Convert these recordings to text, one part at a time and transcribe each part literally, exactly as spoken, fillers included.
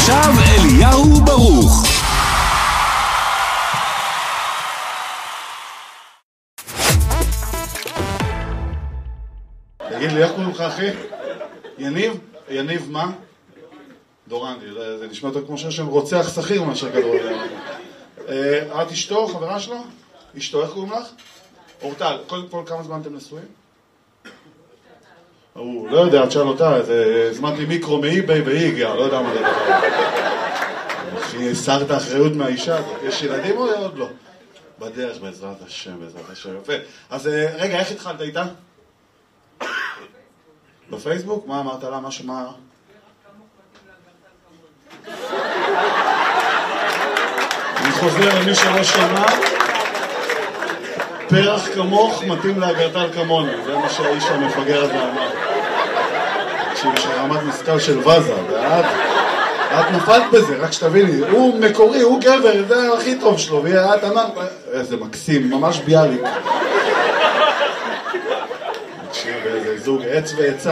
ועכשיו אליהו ברוך. תגיד לי, איך קוראים לך אחי? יניב? יניב מה? דורנדי, זה נשמע יותר כמו שם רוצח שכיר מאשר כדורגל. את אשתו, חברה שלו? אשתו, איך קוראים לך? אורטל, קודם כל כמה זמן אתם נשואים? הוא לא יודע, תשאל אותה, הזמנתי מיקרו מאי-ביי והיא הגיעה, לא יודע מה זה דבר. אחי, שרת האחריות מהאישה הזאת. יש ילדים או עוד לא? בדרך, בעזרת השם, בעזרת השם. יפה. אז רגע, איך התחלת איתה? בפייסבוק? מה אמרת לה? משהו מה... אני חוזר למי שלא שמע, פרח כמוך מתאים לאגרטל כמוני, זה מה שהאיש המפגר הזה אמר. תקשיב, יש רמת משכל של וזה, ואת את נפלת בזה, רק שתביני, הוא מקורי, הוא גבר, זה הכי טוב שלו, ואת אמרת, איזה מקסים, ממש ביאליק. תקשיב, איזה זוג עץ ועצה.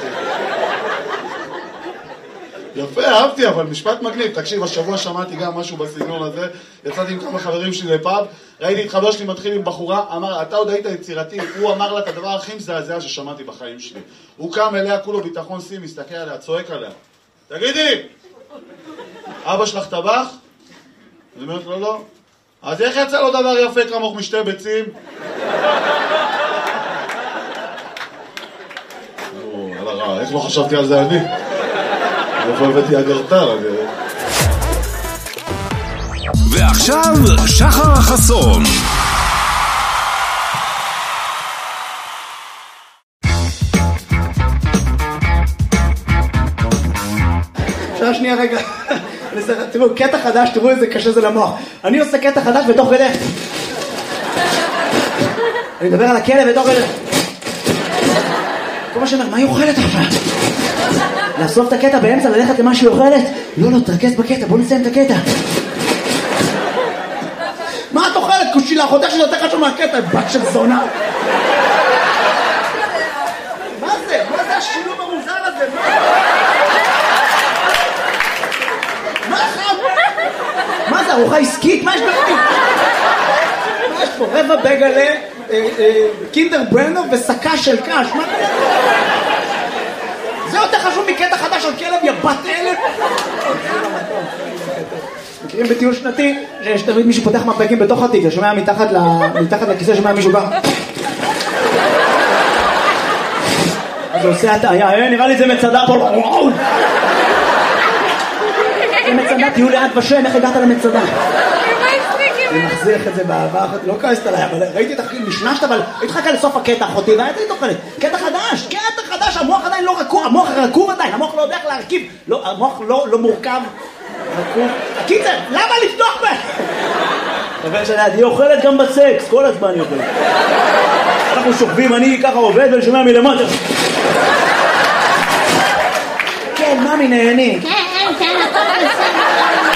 יפה, אהבתי, אבל משפט מגניב. תקשיב, השבוע שמעתי גם משהו בסגנון הזה, יצאתי עם כמה חברים שלי לפאב, ראיתי את חבר שלי מתחיל עם בחורה, אמר, אתה עוד היית יצירתי, הוא אמר לה את הדבר הכי מזעזע ששמעתי בחיים שלי. הוא קם אליה, כולו ביטחון סי, מסתכל עליה, צועק עליה. תגידי, אבא שלך טבח? אני אומרת לו, לא. אז איך יצא לו דבר יפה כמוך משתי ביצים? נו, על הרע, איך לא חשבתי על זה אני? איפה הבאתי אגרטל? ועכשיו שחר חסון. שעה שנייה רגע. תראו, קטע חדש, תראו איזה קשה זה למוח. אני עושה קטע חדש בתוך כדי. אני מדבר על הכלב בתוך כדי. כל מה שאומר, מה היא אוכלת עכשיו? לאסוף את הקטע באמצע, ללכת למה שהיא אוכלת? לא, לא, תרכז בקטע, בוא נסיים את הקטע. מה את אוכלת? קושילה, אחותך שזה יותר חשוב מהקטע, בת של זונה. מה זה? מה זה השילוב המוזר הזה? מה זה? מה זה? ארוחה עסקית? מה יש בפנים? מה יש פה? רבע בגלה, קינדר ברנר וסקה של קש, מה קורה? זה יותר חשוב מקטע חדש על כלב, יא בת אלף. מכירים בטיול שנתי שיש תמיד מישהו פותח מפקים בתוך התיק, שומע מתחת לכיסא, שומע מישהו בא, אז הוא עושה הטעיה, נראה לי זה מצדה פה. זה מצדה, תהיו לאט בשם, איך הגעת למצדה? אני מחזיך את זה באהבה אחת, לא כעסת עליי, אבל ראיתי את הכי משנשת, אבל הייתי חכה לסוף הקטע אחותי, והייתי תוכלת, קטע חדש, קטע חדש, המוח עדיין לא רקוב, המוח רקוב עדיין, המוח לא יודע איך להרכיב, המוח לא מורכב, רקוב. הקיצר, למה לפתוח בה? אבל שאני אוכלת גם בסקס, כל הזמן היא אוכלת. אנחנו שוכבים, אני ככה עובד ושומע מלמטה. כן, ממי נהנים. כן, כן, הכל בסדר.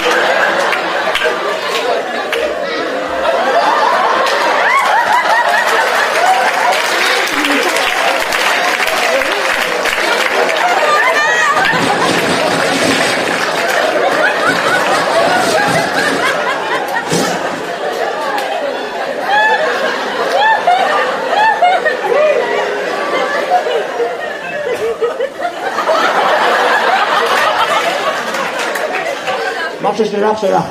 מה ששלך שלך.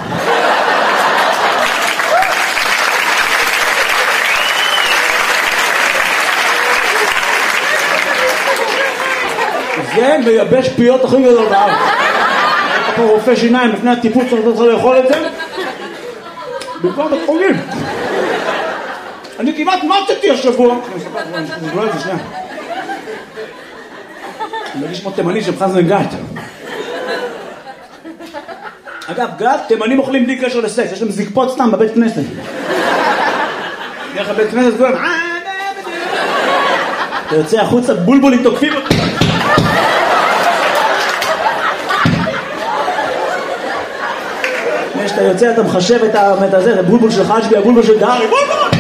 זה מייבש פיות הכי גדול בארץ. אתה פה רופא שיניים לפני הטיפול צריך לאכול את זה בכלל בתחולים. אני כמעט מצאתי השבוע. אני לא את זה, שנייה. אני מרגיש כמו תימני שבחר זה גת. אגב, גת, תימנים אוכלים בלי קשר לסקס, יש להם זקפות סתם בבית כנסת. דרך הבית כנסת כולם, אתה יוצא החוצה, בולבולים תוקפים אותי. כשאתה יוצא אתה מחשב את הזה, זה בולבול של חשבי, הבולבול של דהרי, בולבול!